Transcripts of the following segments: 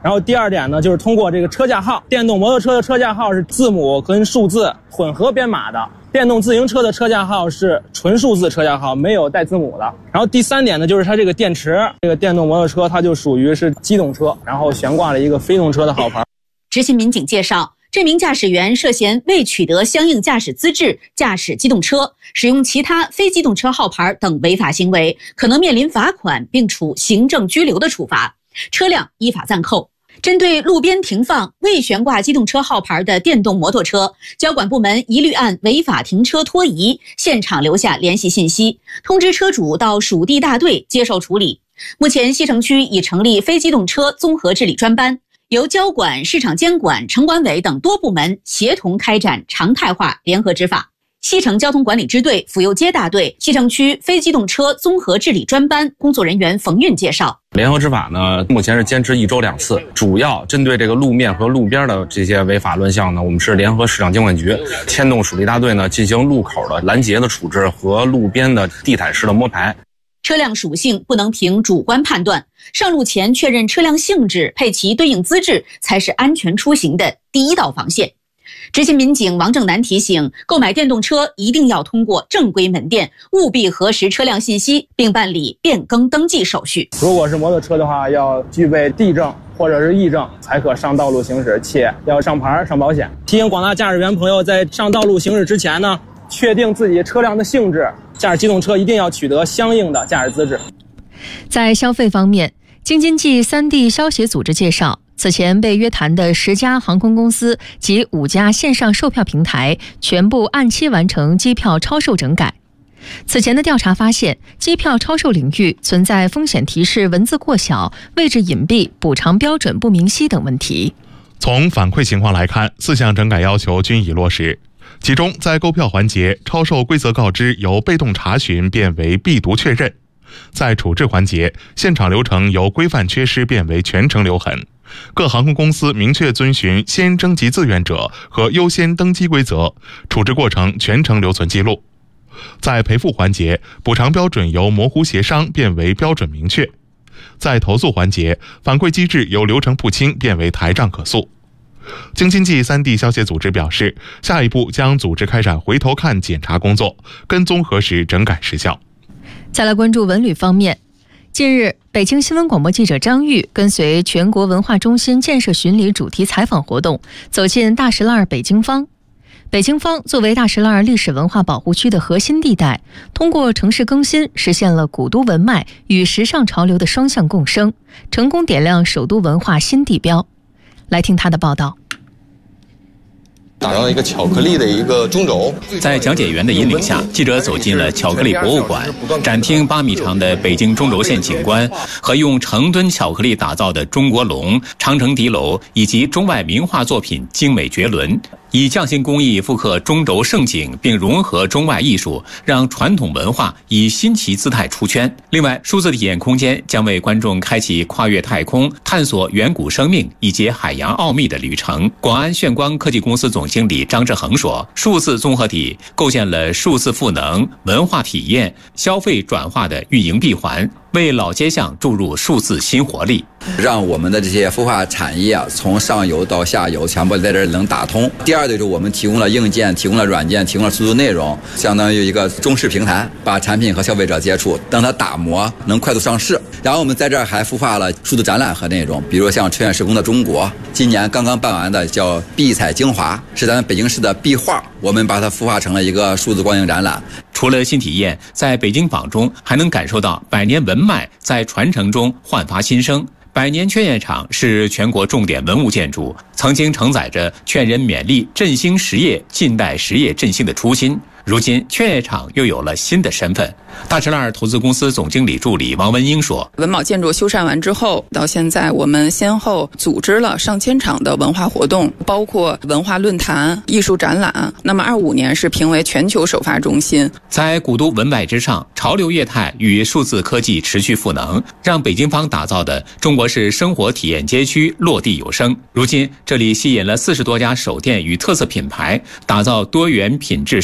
然后第二点呢，就是通过这个车架号，电动摩托车的车架号是字母跟数字混合编码的，电动自行车的车架号是纯数字车架号，没有带字母的。然后第三点呢，就是它这个电池，这个电动摩托车它就属于是机动车，然后悬挂了一个非动车的号牌。 执行民警介绍，这名驾驶员涉嫌未取得相应驾驶资质驾驶机动车，使用其他非机动车号牌等违法行为，可能面临罚款并处行政拘留的处罚，车辆依法暂扣。针对路边停放未悬挂机动车号牌的电动摩托车，交管部门一律按违法停车拖移现场留下联系信息，通知车主到属地大队接受处理。目前西城区已成立非机动车综合治理专班，由交管、市场监管、城管委等多部门协同开展常态化联合执法。西城交通管理支队府右街大队西城区非机动车综合治理专班工作人员冯运介绍， 联合执法呢，目前是坚持1周2次，主要针对这个路面和路边的这些违法乱象呢，我们是联合市场监管局牵动属地大队呢，进行路口的拦截的处置和路边的地毯式的摸排。 车辆属性不能凭主观判断，上路前确认车辆性质，配齐对应资质，才是安全出行的第一道防线。执行民警王正南提醒，购买电动车一定要通过正规门店，务必核实车辆信息，并办理变更登记手续。 如果是摩托车的话，要具备地证或者是 E 证才可上道路行驶，且要上牌上保险。提醒广大驾驶员朋友，在上道路行驶之前呢，确定自己车辆的性质，驾驶机动车一定要取得相应的驾驶资质。 在消费方面，京津冀3D消协组织介绍，此前被约谈的10家航空公司及5家线上售票平台全部按期完成机票超售整改。此前的调查发现，机票超售领域存在风险提示文字过小、位置隐蔽、补偿标准不明晰等问题。 从反馈情况来看，4项整改要求均已落实。其中，在购票环节，超售规则告知由被动查询变为必读确认；在处置环节，现场流程由规范缺失变为全程留痕。各航空公司明确遵循先征集自愿者和优先登机规则，处置过程全程留存记录。在赔付环节，补偿标准由模糊协商变为标准明确；在投诉环节，反馈机制由流程不清变为台账可诉。京津冀3D消协组织表示，下一步将组织开展回头看检查工作，跟踪核实整改实效。 再来关注文旅方面，近日，北京新闻广播记者张玉跟随全国文化中心建设巡礼主题采访活动，走进大石栏北京坊。北京坊作为大石栏历史文化保护区的核心地带，通过城市更新，实现了古都文脉与时尚潮流的双向共生，成功点亮首都文化新地标。来听他的报道。 打造了一个巧克力的一个中轴， 在讲解员的引领下，记者走进了巧克力博物馆，展厅8米长的北京中轴线景观和用成吨巧克力打造的中国龙、长城敌楼以及中外名画作品精美绝伦，以匠心工艺复刻中轴盛景，并融合中外艺术，让传统文化以新奇姿态出圈。另外，数字体验空间将为观众开启跨越太空、探索远古生命以及海洋奥秘的旅程。广安炫光科技公司总经理张志恒说，数字综合体构建了数字赋能、文化体验、消费转化的运营闭环，为老街巷注入数字新活力， 让我们的这些孵化产业从上游到下游全部在这儿能打通。第二就是我们提供了硬件，提供了软件，提供了数字内容，相当于一个中式平台，把产品和消费者接触，让它打磨能快速上市。然后我们在这儿还孵化了数字展览和内容，比如像春远时空的中国，今年刚刚办完的叫碧彩精华，是咱们北京市的壁画，我们把它孵化成了一个数字光影展览。 除了新体验，在北京坊中还能感受到百年文脉在传承中焕发新生。百年劝业场是全国重点文物建筑，曾经承载着劝人勉励振兴实业、近代实业振兴的初心。如今，劝业场又有了新的身份。大石栏投资公司总经理助理王文英说：“ 文保建筑修缮完之后，到现在我们先后组织了上千场的文化活动，包括文化论坛、艺术展览。那么25年是评为全球首发中心。 在古都文脉之上，潮流业态与数字科技持续赋能，让北京坊打造的中国式生活体验街区落地有声。如今，这里吸引了40多家首店与特色品牌，打造多元品质商业业态。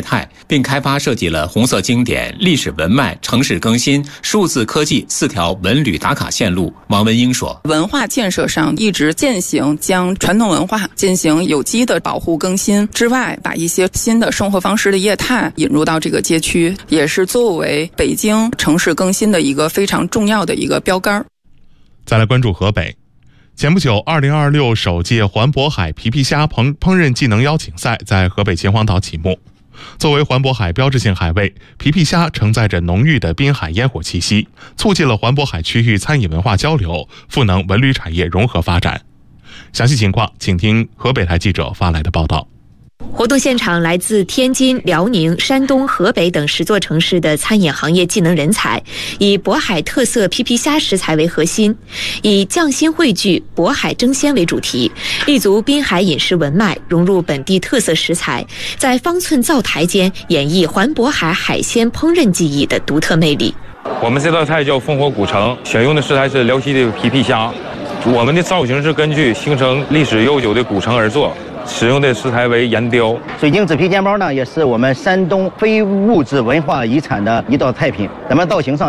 态，并开发设计了红色经典、历史文脉、城市更新、数字科技4条文旅打卡线路。王文英说， 文化建设上一直践行将传统文化进行有机的保护更新之外，把一些新的生活方式的业态引入到这个街区，也是作为北京城市更新的一个非常重要的一个标杆。 再来关注河北。前不久，2026首届环渤海皮皮虾烹饪技能邀请赛在河北秦皇岛启幕。作为环渤海标志性海味，皮皮虾承载着浓郁的滨海烟火气息，促进了环渤海区域餐饮文化交流，赋能文旅产业融合发展。详细情况，请听河北台记者发来的报道。 活动现场来自天津、辽宁、山东、河北等10座城市的餐饮行业技能人才，以渤海特色皮皮虾食材为核心，以匠心汇聚、渤海争鲜为主题，立足滨海饮食文脉，融入本地特色食材，在方寸灶台间演绎环渤海海鲜烹饪技艺的独特魅力。 我们这道菜叫烽火古城，选用的食材是辽西的皮皮虾，我们的造型是根据形成历史悠久的古城而做。使用的食材为岩雕。 水晶纸皮煎包呢，也是我们山东非物质文化遗产的一道菜品。咱们造型上